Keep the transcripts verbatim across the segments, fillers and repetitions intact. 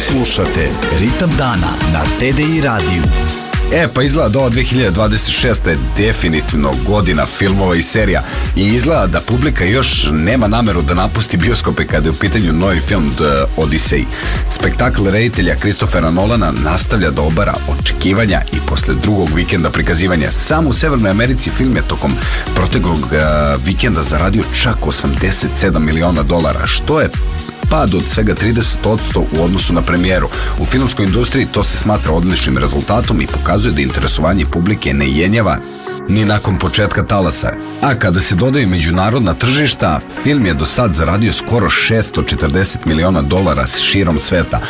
Slušate Ritam dana na T D I radiju. E, pa izgleda da ova dve hiljade dvadeset šesta je definitivno godina filmova i serija i izgleda da publika još nema nameru da napusti bioskope kada je u pitanju novi film The Odyssey. Spektakl reditelja Christophera Nolana nastavlja da obara očekivanja i posle drugog vikenda prikazivanja. Samo u Severnoj Americi film je tokom proteklog uh, vikenda zaradio čak osamdeset sedam miliona dolara, što je pad od svega trideset posto u odnosu na premijeru. U filmskoj industriji to se smatra odličnim rezultatom i pokazuje da interesovanje publike ne jenjava ni nakon početka talasa. A kada se dodaju međunarodna tržišta, film je do sad zaradio skoro šesto četrdeset miliona dolara širom sveta.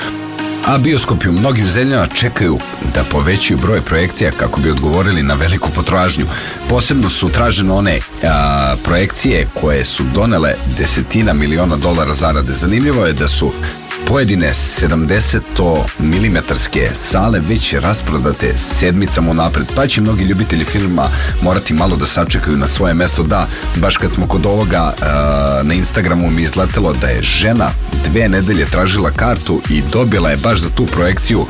A bioskopi u mnogim zemljama čekaju da povećaju broj projekcija kako bi odgovorili na veliku potražnju. Posebno su tražene one a, projekcije koje su donele desetina miliona dolara zarade. Zanimljivo je da su pojedine sedamdeset milimetarske sale već rasprodate sedmicama unapred, pa će mnogi ljubitelji filma morati malo da sačekaju na svoje mesto. Da, baš kad smo kod ovoga, na Instagramu mi izletelo da je žena dve nedelje tražila kartu i dobila je baš za tu projekciju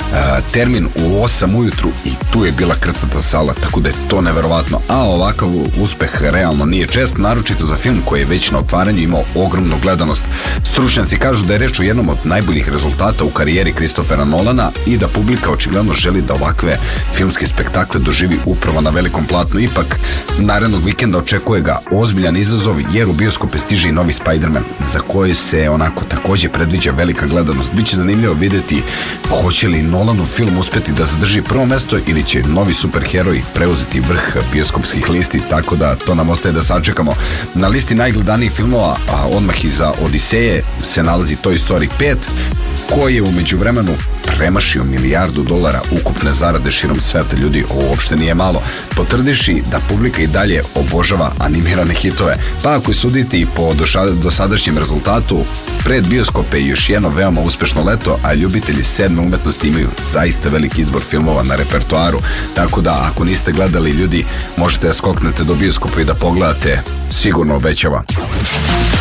termin u osam ujutru i tu je bila krcata sala, tako da je to neverovatno. A ovakav uspeh realno nije čest, naročito za film koji je već na otvaranju imao ogromnu gledanost. Stručnjaci kažu da je reč o jednom od najboljih rezultata u karijeri Christophera Nolana i da publika očigledno želi da ovakve filmske spektakle doživi upravo na velikom platnu. Ipak, narednog vikenda očekuje ga ozbiljan izazov jer u bioskope stiže i novi Spider-Man za koji se onako takođe predviđa velika gledanost. Biće zanimljivo videti hoće li Nolanov film uspeti da zadrži prvo mesto ili će novi superheroj preuzeti vrh bioskopskih listi, tako da to nam ostaje da sačekamo. Na listi najgledanijih filmova, a odmah iza Odiseje, se nalazi Toy Story pet, koji je u međuvremenu premašio milijardu dolara ukupne zarade širom sveta. Ljudi, ovo uopšte nije malo, potvrdivši da publika i dalje obožava animirane hitove. Pa ako suditi i po dosadašnjem rezultatu, pred bioskope je još jedno veoma uspešno leto, a ljubitelji sedme umetnosti imaju zaista veliki izbor filmova na repertoaru, tako da ako niste gledali, ljudi, možete da skoknete do bioskopa i da pogledate, sigurno obećava.